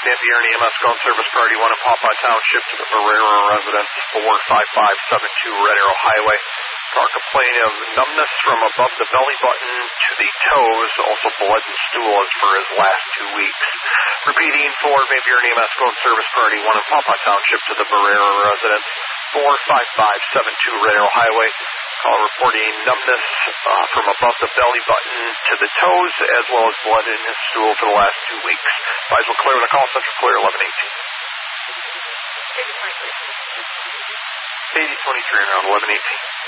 San Buren EMS ground service priority 1 in Pawpaw Township to the Barrera residence, 45572 Red Arrow Highway. Car complaining of numbness from above the belly button to the toes, also blood and stool as for his last 2 weeks. Repeating for Van Buren EMS ground service priority 1 in Pawpaw Township to the Barrera residence, 45572 Red Arrow Highway. Call reporting numbness from above the belly button to the toes, as well as blood in his stool for the last 2 weeks. Advise will clear when the call center clear 1118. 8023 around 1118.